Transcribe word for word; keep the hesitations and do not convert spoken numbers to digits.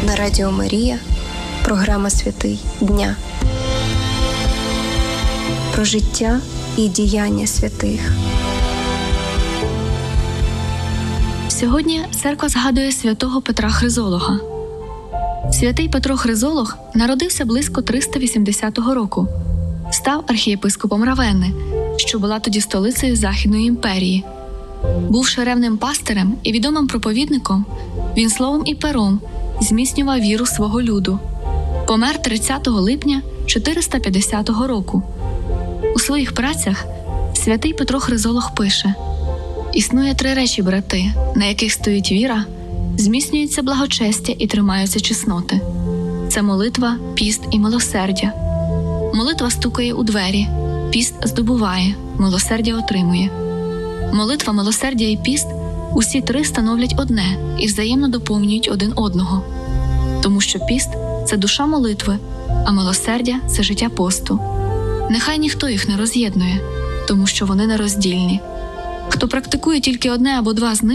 На Радіо Марія програма «Святий дня». Про життя і діяння святих. Сьогодні церква згадує святого Петра Хризолога. Святий Петро Хризолог народився близько триста вісімдесятого року. Став архієпископом Равенни, що була тоді столицею Західної імперії. Бувши ревним пастирем і відомим проповідником, він словом і пером зміцнював віру свого люду. Помер тридцятого липня чотириста п'ятдесятого року. У своїх працях святий Петро Хризолог пише: «Існує три речі, брати, на яких стоїть віра, зміцнюється благочестя і тримаються чесноти. Це молитва, піст і милосердя. Молитва стукає у двері, піст здобуває, милосердя отримує. Молитва, милосердя і піст – усі три становлять одне і взаємно доповнюють один одного. Тому що піст – це душа молитви, а милосердя – це життя посту. Нехай ніхто їх не роз'єднує, тому що вони нероздільні. Хто практикує тільки одне або два з них,